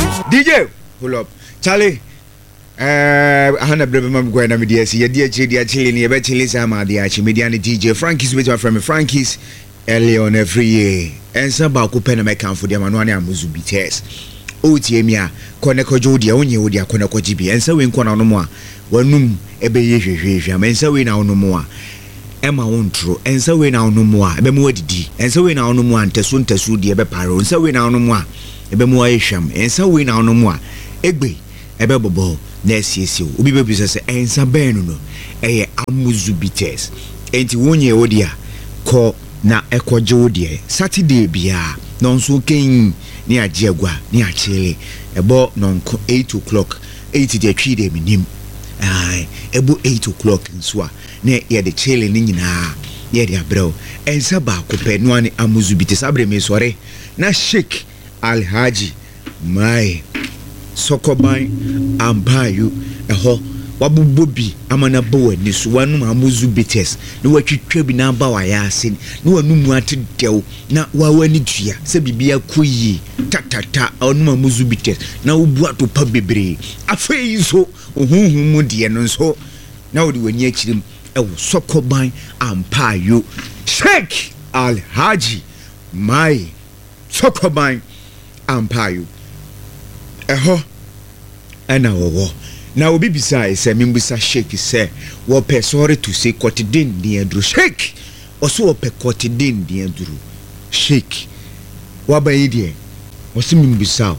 DJ pull up Charlie Hana Brevman Gwen Media, see dear Chili, near Chili Sama, the Archimedian DJ Frankie's with my friend Frankie's early on every year, and some Baku Penamacan for the Manuania Muzubi test. Otiemia, Koneko Jodia, only Odia Koneko GB, and so in Kona no more. One ebe and so we now no more. Emma won't true, and so we now no more. Ebe more didi, and so we now no more. Tesun tesu di ebe paro, and so we now no more. Ebe more esham, and so we now no more. Egbe, ebe bobo, nes yesio. Ubi bebi se ensa benu no. Eye amuzubites. Enti wonye odia ko na ekwa jodie. Saturday biya nonso ken ni ajiegwa ni achele. Ebo nonko 8 o'clock. 8 de twi de minim. Ebo 8 o'clock nswa. Ne ye de chele ni nyina. Ye de abrao. Ensa ba ko pe no ani amuzubites abre me sore. Na Sheikh Alhaji Mai Sokoban Ampayu eho wabubobi amana bo ani so wanu amuzu bites na watwitwa bi na ba waya ase na wanu mu atedew na wawani tua se bibia koyi tatata onu amuzu bites na obu atopa bebre afei so ohunhun mu de no so na wodi wani akirim ewo Sokoban Ampayu Sheikh Alhaji Mai Sokoban Ampayu eho ana wo na obi bisa ise mimbisa Sheikh say wo pe sorry to say kotidin di endru Sheikh oso wo pe kotidin di endru Sheikh wa ba yidie osi mimbisa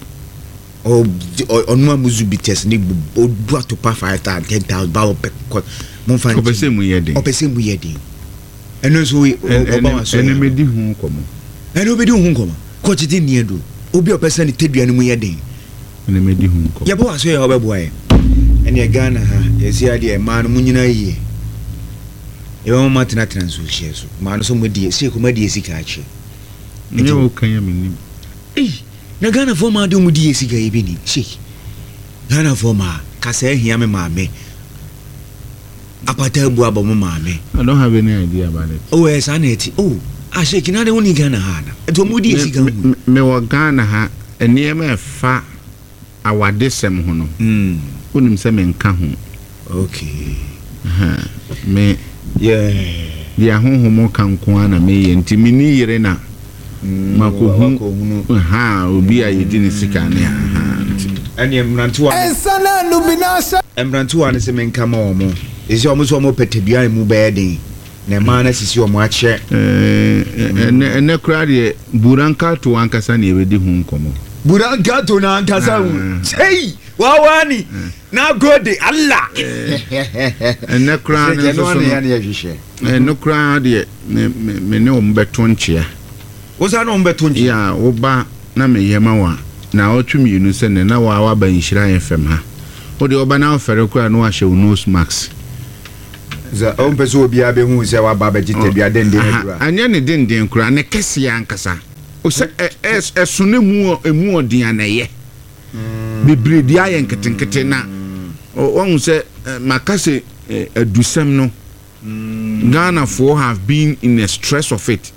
onu amuzubites ni odu atopa 5,000 ba wo pe mon fan opese mu yede eno so we oba so eno medi hu komo kotidin di endru obi opese ni tedua ni mu yede ene medi hu komo yabo aso ya obeboa e ene Ghana ha yesi ade ma no munyina yie e wo matena transo hye so ma no so mudi se ko madi esika ache ne wo kan ya menim na Ghana fo ma de mudi esika ye bini she Ghana fo ma kasa ehia me maame apata bu aba mo maame I don't have any idea about it. Oh yes aneti Sheikh na de woni Ghana ha na to mudi esika me wo Ghana ha ene ma fa awadesem ho no unim se me nka ho okay me dia honhomo kanko ana me ye nti mini yire na makohu obi a yedi ne sika ne ene mrantu a ensana lubinasa mrantu a ne se me nka ma omo esi omo so omo petedua mu beden na ma na sisi omo ache ene kra de buranka to ankasa ne ebedi hu nkomo Buranka to na ankasa hu sei wawani na gode Allah ene kra ne so no ya ne hwehwe ene kra de me ne ombeto nchia wo sa no ombeto nchia ya wo ba na me yema wa na otwumi yunu se ne na wa ba nhira FM ha wo de oba na ofere kra no ahye nose mask za on peso obi abe hu se wa ba begite bia dende kra anya ne dende kra ne kese ya ankasa o se esune mu emu odin anaye bebre dia ye nketenkete na won se makase adusem no Ghana for have been in a stress of it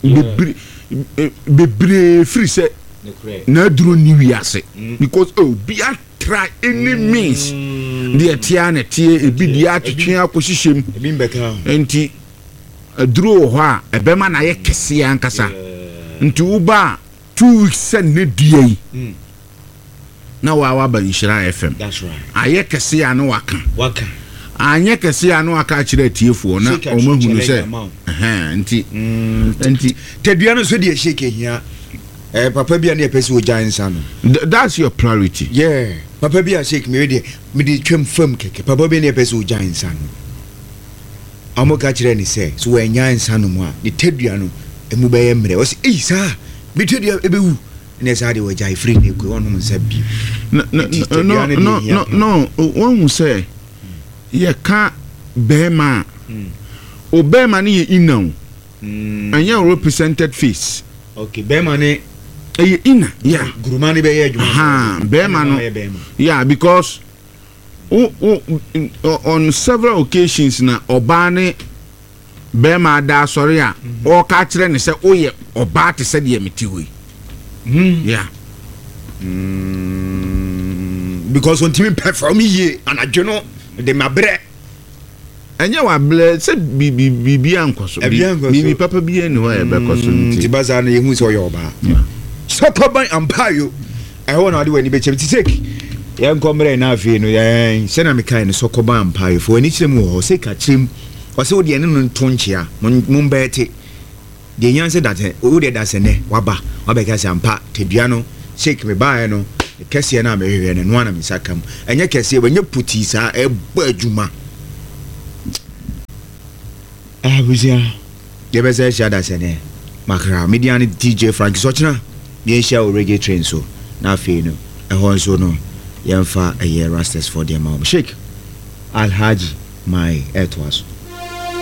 bebre free se na duro ni wiase because be try any means the tia e bi dia twetwe akoshishem e bi mbeka enti duro ho a ebema na ye kese ankasa nti uba 2 weeks sen ne die na wa ba Nhyira FM that's right aye kese ya no waka anye kese ya no waka kire tiefo na omahunu se nti tedua no so de Sheikh ehia papa bia na pese o jansa no that's your priority papa bia Sheikh me de twem fam keke papa bia na pese o jansa no amoka kire ni se so wa nyansa no mu a de tedua no emu be ye mre o se sa me tedua ebewu ne sa de wajai free ne ko onu nsa bi no won say ye ka bema o bema ni inaw anya represented face okay bema ne ina guruma ne be ye adwuma bema no because on several occasions na obane bema da sorry a o ka kire ne se oye oba te se de metiwe because on team perform ye anadwo no de mabrɛ ɛnyɛ wabrɛ sɛ bibi ankɔso bibi papa bi ani hɔ ɛbɛkɔ so nti baza no yɛhu sɛ ɔyɛ ɔbaa sɔkɔban ampayo ɛhɔ na ɔde w'ani bɛkyɛm ti sek yɛnkɔ mmerɛ na afei no sɛna mekae no sɔkɔban ampayo fo ani kyerɛ mu wɔ hɔ sɛ ka kyerɛm ɔsɛ wodeɛ ne no nto nkyea mombɛɛ te deɛ nya sɛ datɛ wodeɛ da sɛ nɛ wabɛka sɛ ampa tadua no sek mebaeɛ no kɛseɛ no a mɛhwehwɛ no noa na mensa ka mu ɛnyɛ kɛseɛ wɔnyɛ putii saa ɛbɔ adwuma abusia yɛbɛsɛ hyia da sɛ nɛ makra media ne DJ Frankie Sochina yɛnhyia wo reggae train so na afei no ɛhɔ nso no yɛmfa ɛyɛ Rastas for deɛ ma Sheikh Alhaji my ɛtoa so